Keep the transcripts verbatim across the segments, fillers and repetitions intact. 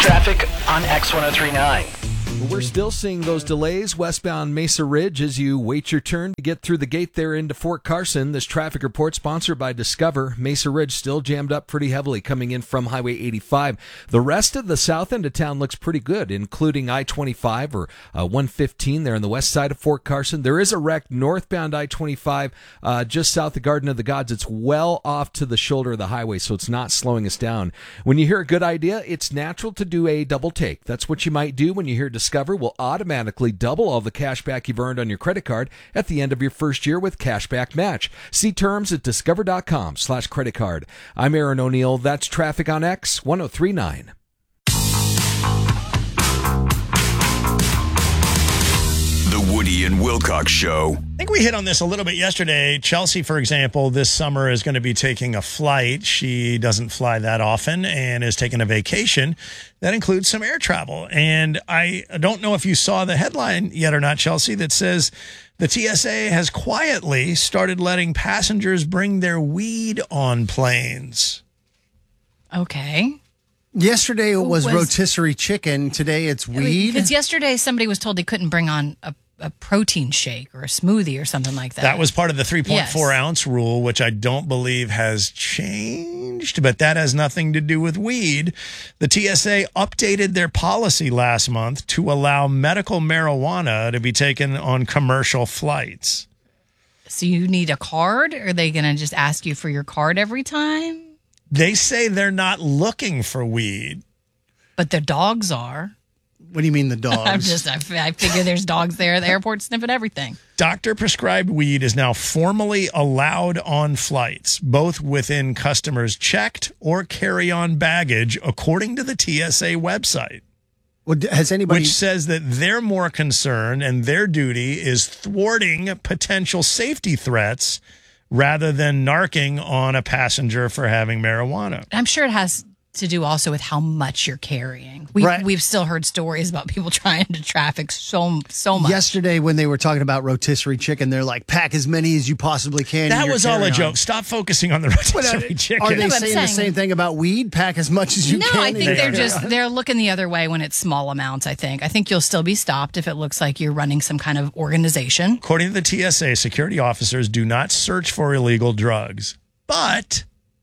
Traffic on X ten thirty-nine. We're still seeing those delays westbound Mesa Ridge as you wait your turn to get through the gate there into Fort Carson. This traffic report sponsored by Discover. Mesa Ridge still jammed up pretty heavily coming in from Highway eighty-five. The rest of the south end of town looks pretty good, including I twenty-five or uh, one fifteen there on the west side of Fort Carson. There is a wreck northbound I twenty-five uh, just south of Garden of the Gods. It's well off to the shoulder of the highway, so it's not slowing us down. When you hear a good idea, it's natural to do a double take. That's what you might do when you hear Discover. Discover will automatically double all the cash back you've earned on your credit card at the end of your first year with Cashback Match. See terms at discover.com slash credit card. I'm Aaron O'Neill. That's Traffic on X ten thirty-nine. The Woody and Wilcox Show. I think we hit on this a little bit yesterday. Chelsea, for example, this summer is going to be taking a flight. She doesn't fly that often and is taking a vacation that includes some air travel. And I don't know if you saw the headline yet or not, Chelsea, that says the T S A has quietly started letting passengers bring their weed on planes. Okay. Yesterday it was, was rotisserie chicken. Today it's weed. Because yesterday somebody was told they couldn't bring on a, a protein shake or a smoothie or something like that. That was part of the three point four Yes. ounce rule, which I don't believe has changed, but that has nothing to do with weed. The T S A updated their policy last month to allow medical marijuana to be taken on commercial flights. So you need a card? Are they going to just ask you for your card every time? They say they're not looking for weed. But the dogs are. What do you mean the dogs? I'm just, I, f- I figure there's dogs there at the airport sniffing everything. Doctor-prescribed weed is now formally allowed on flights, both within customers' checked or carry-on baggage, according to the T S A website. Well, has anybody? Which says that they're more concerned and their duty is thwarting potential safety threats rather than narking on a passenger for having marijuana. I'm sure it has to do also with how much you're carrying. We, Right. We've still heard stories about people trying to traffic so so much. Yesterday when they were talking about rotisserie chicken, they're like, pack as many as you possibly can. in That your was all a carry-on. joke. Stop focusing on the rotisserie chicken. Are they I'm saying the saying- same thing about weed? Pack as much as you No, can. I in think your they're carry-on. just they're looking the other way when it's small amounts, I think. I think you'll still be stopped if it looks like you're running some kind of organization. According to the T S A, security officers do not search for illegal drugs. But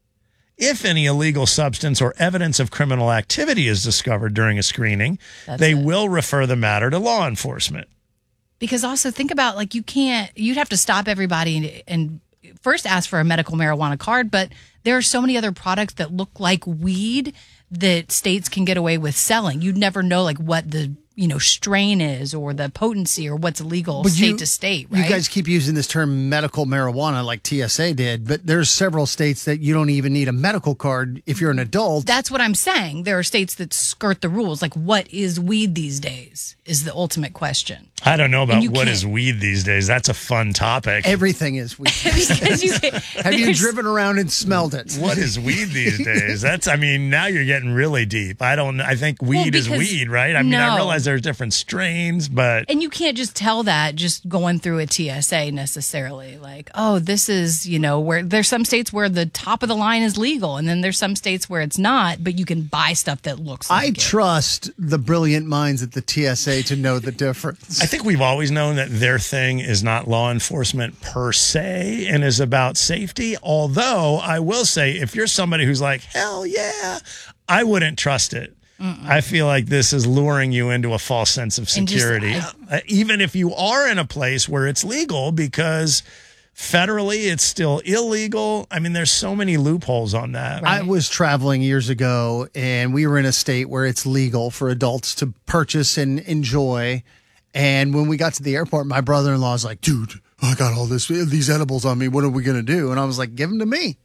if any illegal substance or evidence of criminal activity is discovered during a screening, That's they it. will refer the matter to law enforcement. Because also think about like you can't you'd have to stop everybody and, and first ask for a medical marijuana card, but there are so many other products that look like weed that states can get away with selling. You'd never know like what the you know strain is or the potency or what's legal But state you- to state, right? You guys keep using this term medical marijuana like T S A did, but there's several states that you don't even need a medical card if you're an adult. That's what I'm saying. There are states that skirt the rules. Like, what is weed these days is the ultimate question. I don't know about you what can't- is weed these days. That's a fun topic. Everything is weed. Because you, Have you there's- driven around and smelled it? What is weed these days? That's, I mean, now you're getting really deep. I don't, I think weed is because- weed, right? I mean, I no. realize there's different strains, but And you can't just tell that just going through a T S A necessarily. Like, oh, this is, you know, where there's some states where the top of the line is legal, and then there's some states where it's not, but you can buy stuff that looks like I it. trust the brilliant minds at the T S A to know the difference. I think we've always known that their thing is not law enforcement per se and is about safety. Although I will say, if you're somebody who's like, hell yeah, I wouldn't trust it. Mm-mm. I feel like this is luring you into a false sense of And just- security, I- uh, even if you are in a place where it's legal, because federally it's still illegal. I mean, there's so many loopholes on that. I was traveling years ago, and we were in a state where it's legal for adults to purchase and enjoy. And when we got to the airport, my brother-in-law was like, dude, I got all this these edibles on me. What are we going to do? And I was like, give them to me.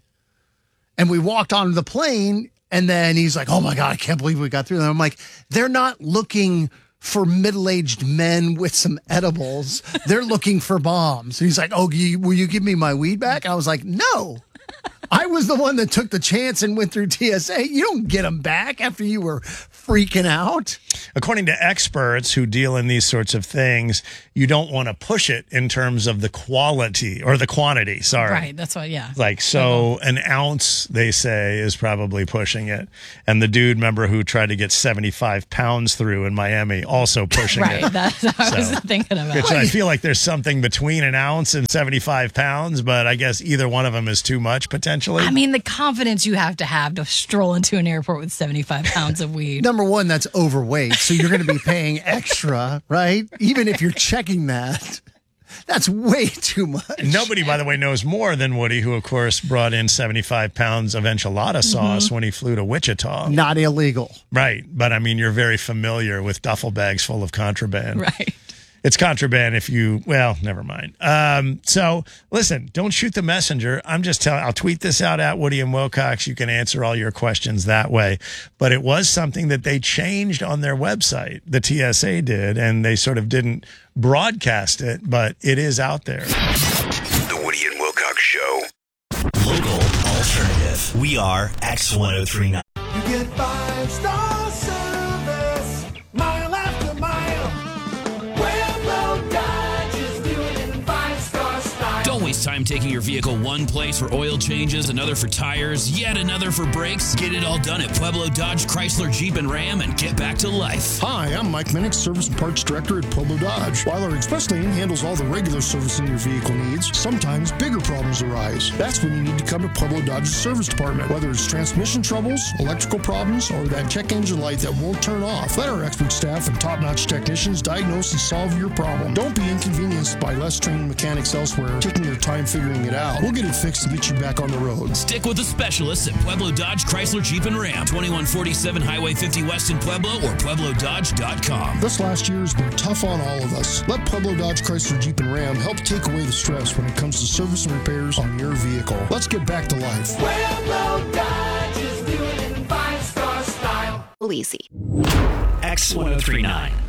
And we walked onto the plane, and then he's like, oh, my God, I can't believe we got through that. I'm like, they're not looking for middle-aged men with some edibles. They're looking for bombs. And he's like, oh, you, will you give me my weed back? And I was like, no. I was the one that took the chance and went through T S A. You don't get them back after you were freaking out. according to experts who deal in these sorts of things, you don't want to push it in terms of the quality or the quantity. Sorry. Right. That's what, yeah. Like, so an ounce, they say, is probably pushing it. And the dude, remember, who tried to get seventy-five pounds through in Miami, also pushing Right. it. That's what I So, was thinking about. Which I feel like there's something between an ounce and seventy-five pounds, but I guess either one of them is too much potentially. I mean, the confidence you have to have to stroll into an airport with seventy-five pounds of weed. Number one, that's overweight. So you're going to be paying extra, right? Even if you're checking that. That's way too much. Nobody, by the way, knows more than Woody, who, of course, brought in seventy-five pounds of enchilada sauce Mm-hmm. when he flew to Wichita. Not illegal. Right. But I mean, you're very familiar with duffel bags full of contraband. Right. It's contraband if you, well, never mind. Um, so listen, don't shoot the messenger. I'm just telling, I'll tweet this out at Woody and Wilcox. You can answer all your questions that way. But it was something that they changed on their website. The T S A did, and they sort of didn't broadcast it, but it is out there. The Woody and Wilcox Show. Local alternative. We are X ten thirty-nine. You get five star service, mile after mile. Pueblo Dodge is doing it in five star style. Don't waste time taking your vehicle one place for oil changes, another for tires, yet another for brakes. Get it all done at Pueblo Dodge, Chrysler, Jeep, and Ram and get back to life. Hi, I'm Mike Minnick, Service and Parts Director at Pueblo Dodge. While our express lane handles all the regular servicing your vehicle needs, sometimes bigger problems arise. That's when you need to come to Pueblo Dodge's service department. Whether it's transmission troubles, electrical problems, or that check engine light that won't turn off, let our expert staff and top-notch technicians diagnose and solve your problem. Don't be inconvenienced by less trained mechanics elsewhere taking their time figuring it out. We'll get it fixed and get you back on the road. Stick with the specialists at Pueblo Dodge, Chrysler, Jeep, and Ram. twenty-one forty-seven Highway fifty West in Pueblo or pueblo dodge dot com. This last year has been tough on all of us. Let Pueblo Dodge, Chrysler, Jeep, and Ram help take away the stress when it comes to service and repairs on your vehicle. Let's get back to life. Pueblo Dodge is doing it in five star style. Easy. X ten thirty-nine.